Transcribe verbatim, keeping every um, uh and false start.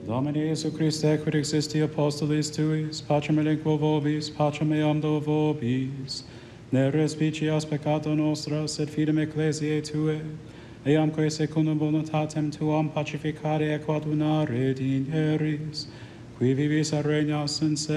Domine Iesu Christe, quid existi apostolis tuis, pacem elenquo vobis, pacem eam do vobis, ne respicias peccato nostra, sed fidem ecclesiae Tue, eamque secundum voluntatem Tuam pacificare et coadunare dineris, qui vivis et regnas in